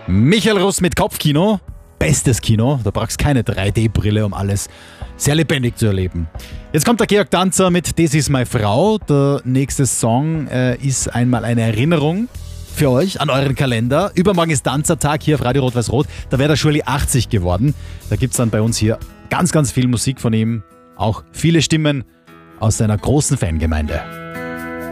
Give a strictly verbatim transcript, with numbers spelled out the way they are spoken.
Michael Russ mit Kopfkino. Bestes Kino. Da brauchst du keine drei D Brille, um alles sehr lebendig zu erleben. Jetzt kommt der Georg Danzer mit Das ist meine Frau. Der nächste Song äh, ist einmal eine Erinnerung für euch an euren Kalender. Übermorgen ist Danzertag hier auf Radio Rot-Weiß-Rot. Da wäre der Schurli achtzig geworden. Da gibt es dann bei uns hier ganz, ganz viel Musik von ihm. Auch viele Stimmen aus seiner großen Fangemeinde.